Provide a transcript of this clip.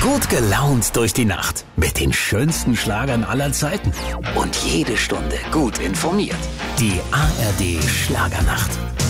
Gut gelaunt durch die Nacht mit den schönsten Schlagern aller Zeiten und jede Stunde gut informiert. Die ARD Schlagernacht.